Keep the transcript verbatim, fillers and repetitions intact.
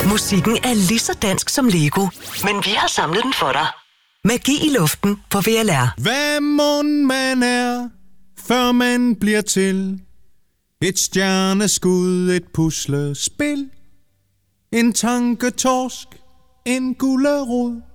Musikken er lige så dansk som Lego, men vi har samlet den for dig. Magi i luften på V L R. Hvad mon man er, før man bliver til? Et stjerneskud, et puslespil, en tanketorsk, en gullerod.